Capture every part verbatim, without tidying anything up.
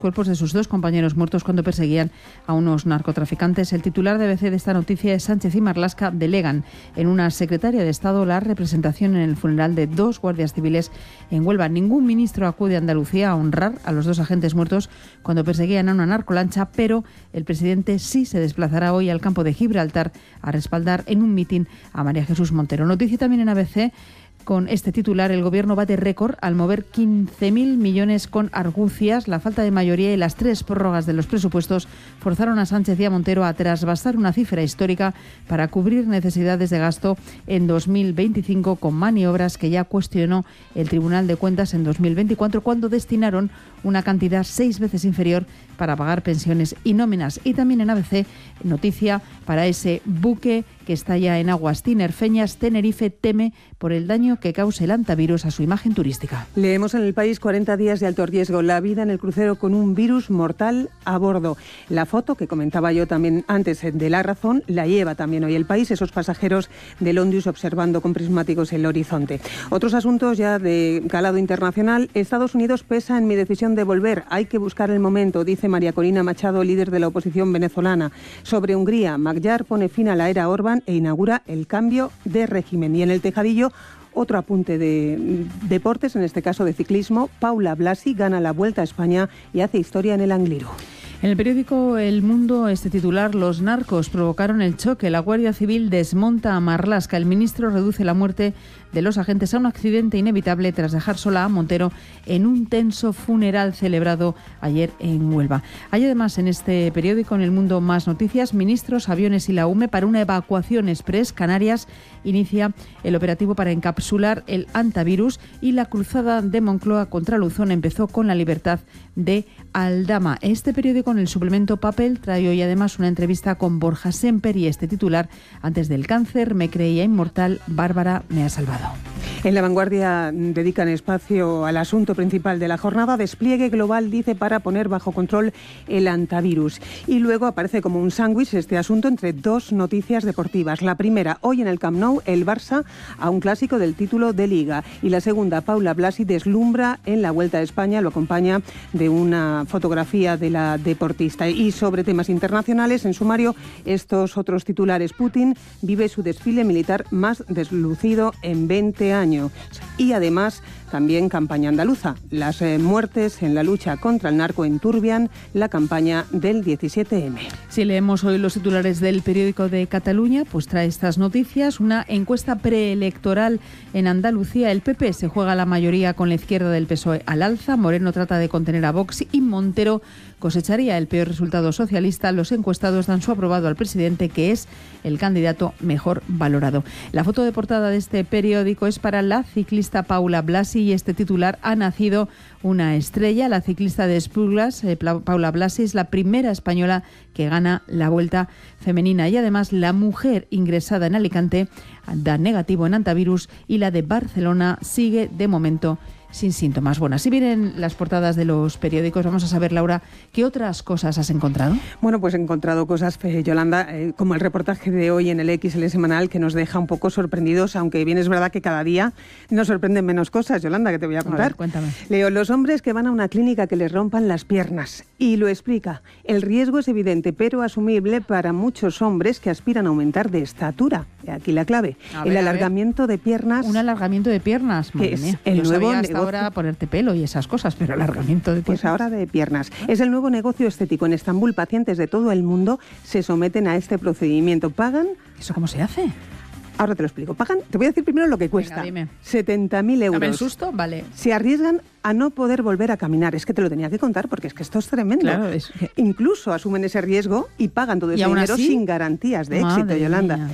cuerpos de sus dos compañeros muertos cuando perseguían a unos narcotraficantes. El titular de B C de esta noticia es: Sánchez y Marlaska delegan en una secretaria de Estado la representación en el funeral de dos guardias civiles en Huelva. Ningún ministro acude a Andalucía a honrar a los dos agentes muertos cuando perseguían a una narcolancha, pero el presidente sí se desplazará hoy al campo de Gibraltar a respaldar en un mitin a María Jesús Montero. Noticia también en A B C. Con este titular, el Gobierno bate récord al mover quince mil millones con argucias. La falta de mayoría y las tres prórrogas de los presupuestos forzaron a Sánchez y a Montero a trasvasar una cifra histórica para cubrir necesidades de gasto en dos mil veinticinco, con maniobras que ya cuestionó el Tribunal de Cuentas en dos mil veinticuatro, cuando destinaron una cantidad seis veces inferior para pagar pensiones y nóminas. Y también en A B C, noticia para ese buque que está ya en aguas tinerfeñas. Tenerife teme por el daño que cause el hantavirus a su imagen turística. Leemos en El País: cuarenta días de alto riesgo, la vida en el crucero con un virus mortal a bordo. La foto que comentaba yo también antes de La Razón la lleva también hoy El País, esos pasajeros del Ondius observando con prismáticos el horizonte. Otros asuntos ya de calado internacional. Estados Unidos pesa en mi decisión de volver. Hay que buscar el momento, dice María Corina Machado, líder de la oposición venezolana. Sobre Hungría, Magyar pone fin a la era Orbán e inaugura el cambio de régimen. Y en el tejadillo, otro apunte de deportes, en este caso de ciclismo. Paula Blasi gana la Vuelta a España y hace historia en el Angliru. En el periódico El Mundo, este titular: los narcos provocaron el choque. La Guardia Civil desmonta a Marlaska. El ministro reduce la muerte de los agentes a un accidente inevitable tras dejar sola a Montero en un tenso funeral celebrado ayer en Huelva. Hay además en este periódico, en El Mundo, más noticias. Ministros, aviones y la U M E para una evacuación express. Canarias inicia el operativo para encapsular el hantavirus, y la cruzada de Moncloa contra Luzón empezó con la libertad de Aldama. Este periódico, en el suplemento Papel, trae hoy además una entrevista con Borja Semper y este titular: antes del cáncer me creía inmortal, Bárbara me ha salvado. En La Vanguardia dedican espacio al asunto principal de la jornada: despliegue global, dice, para poner bajo control el hantavirus. Y luego aparece como un sándwich este asunto entre dos noticias deportivas. La primera, hoy en el Camp Nou, el Barça a un clásico del título de Liga. Y la segunda, Paula Blasi deslumbra en la Vuelta a España, lo acompaña de una fotografía de la deportista. Y sobre temas internacionales, en sumario, estos otros titulares: Putin vive su desfile militar más deslucido en veinte años. Y además, también campaña andaluza. Las eh, muertes en la lucha contra el narco enturbian la campaña del diecisiete eme. Si leemos hoy los titulares del periódico de Cataluña, pues trae estas noticias. Una encuesta preelectoral en Andalucía. El P P se juega la mayoría con la izquierda del P S O E al alza. Moreno trata de contener a Vox y Montero cosecharía el peor resultado socialista. Los encuestados dan su aprobado al presidente, que es el candidato mejor valorado. La foto de portada de este periódico es para la ciclista Paula Blasi, y este titular: ha nacido una estrella. La ciclista de Esplugas, eh, Paula Blasi, es la primera española que gana la Vuelta femenina, y además la mujer ingresada en Alicante da negativo en hantavirus, y la de Barcelona sigue de momento sin síntomas. Bueno, así vienen las portadas de los periódicos. Vamos a saber, Laura, ¿qué otras cosas has encontrado? Bueno, pues he encontrado cosas, eh, Yolanda, eh, como el reportaje de hoy en el X L semanal, que nos deja un poco sorprendidos, aunque bien es verdad que cada día nos sorprenden menos cosas, Yolanda, que te voy a contar. A ver, cuéntame. Leo: los hombres que van a una clínica que les rompan las piernas. Y lo explica: el riesgo es evidente, pero asumible para muchos hombres que aspiran a aumentar de estatura. Aquí la clave: a el ver, alargamiento de piernas. Un alargamiento de piernas, madre que es mía. el Yo nuevo sabía hasta negocio. ahora ponerte pelo y esas cosas, pero alargamiento de piernas. Pues ahora de piernas. Es el nuevo negocio estético. En Estambul, pacientes de todo el mundo se someten a este procedimiento. Pagan... ¿Eso cómo se hace? Ahora te lo explico. Pagan, te voy a decir primero lo que cuesta. Venga, dime. setenta mil euros. ¿Dame el susto? Vale. Se arriesgan a no poder volver a caminar. Es que te lo tenía que contar porque es que esto es tremendo. Claro, es que... Incluso asumen ese riesgo y pagan todo ese dinero así? sin garantías de Madre éxito, Yolanda. mía.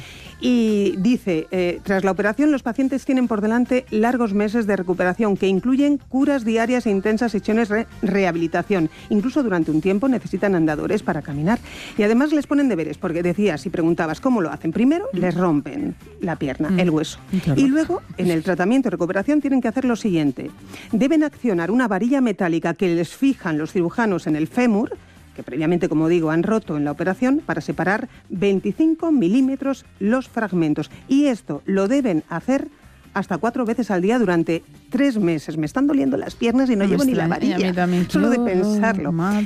Y dice, eh, tras la operación, los pacientes tienen por delante largos meses de recuperación que incluyen curas diarias e intensas sesiones de rehabilitación. Incluso durante un tiempo necesitan andadores para caminar. Y además les ponen deberes, porque decías y preguntabas cómo lo hacen. Primero, les rompen la pierna, mm. el hueso. Claro. Y luego, en el tratamiento y recuperación, tienen que hacer lo siguiente. Deben accionar una varilla metálica que les fijan los cirujanos en el fémur, que previamente, como digo, han roto en la operación, para separar veinticinco milímetros los fragmentos. Y esto lo deben hacer hasta cuatro veces al día durante tres meses. Me están doliendo las piernas y no, no llevo ni la varilla. A mí también. Solo de pensarlo.